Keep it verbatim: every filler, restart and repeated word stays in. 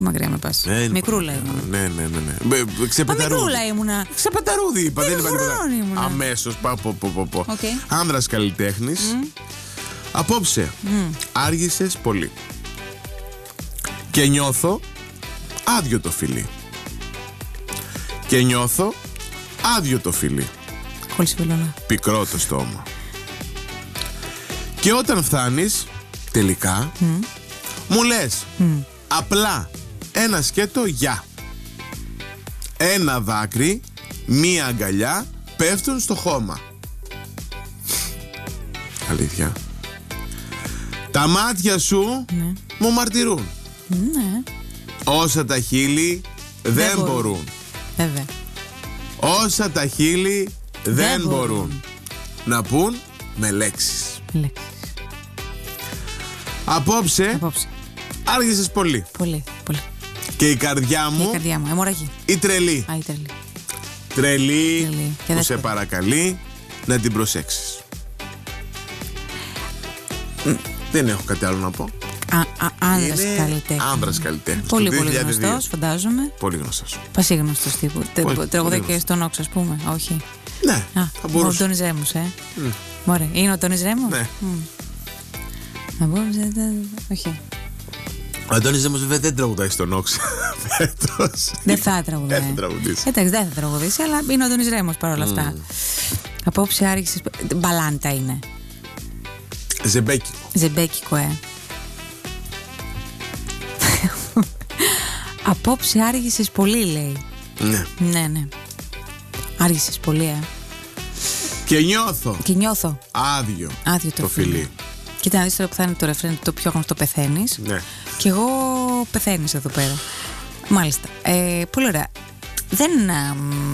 Μακριά με πας. Ε, Μικρούλα ήμουνα. Ναι, ναι, ναι. ναι. Ξεπεταρούδι. Μικρούλα ήμουνα. Ξεπεταρούδι είπα, δεν είπα τίποτα. Αμέσως. Αμέσως. Okay. Άνδρας καλλιτέχνης. Mm. Απόψε. Mm. Άργησες πολύ. Και νιώθω άδειο το φιλί. Και νιώθω άδειο το φιλί. Χωρίς βελόνα. Πικρό το στόμα. Και όταν φτάνεις τελικά mm. μου λες mm. απλά ένα σκέτο γεια. Ένα δάκρυ, μία αγκαλιά πέφτουν στο χώμα. Αλήθεια. Τα μάτια σου ναι. μου μαρτυρούν. Ναι. Όσα τα χείλη δεν, δεν μπορούν. μπορούν. Βέβαια. Όσα τα χείλη δεν, δεν μπορούν. μπορούν να πούν με λέξεις. Λέξεις. Απόψε, Απόψε. άργησες πολύ. Πολύ, πολύ. Και η καρδιά μου, και η καρδιά μου, αιμορραγή. Η τρελή. Α, η τρελή. Τρελή, τρελή. που δεύτερη. Σε παρακαλεί να την προσέξεις. Mm. Δεν έχω κάτι άλλο να πω. Άνδρας καλλιτέχνης. Άνδρας καλλιτέχνης. Πολύ, πολύ γνωστός, φαντάζομαι. Πολύ γνωστός. Πασίγνωστος τύπου. Τραγουδάει και στον Όξο, ας πούμε. Όχι. Ναι, Α, θα μπορούσε. Ο Τόνις Ρέμος, ε. Mm. Ωραία. Είναι ο Τόνις Ρέμος. Ναι. Να μπορούσε. Όχι. Ο Αντώνης Ρέμος βέβαια δεν τραγουδάει στον Όξο. Δεν θα τραγουδάει. Δεν θα τραγουδήσει. Εντάξει, δεν θα τραγουδήσει, αλλά είναι ο Αντώνης Ρέμος παρόλα αυτά. Απόψε άργησες. Μπαλάντα είναι. Ζεμπέκικο. Ζεμπέκικο, ε. Απόψε άργησες πολύ, λέει. Ναι. Ναι, ναι. Άργησες πολύ, ε. Και νιώθω. Και νιώθω. Άδειο. Άδειο το, το φιλί. φιλί. Κοίτα να δεις τώρα που θα είναι το ρεφρέν, το πιο γνωστό πεθαίνεις. Ναι. Και εγώ πεθαίνεις εδώ πέρα. Μάλιστα. Ε, πολύ ωραία. Δεν...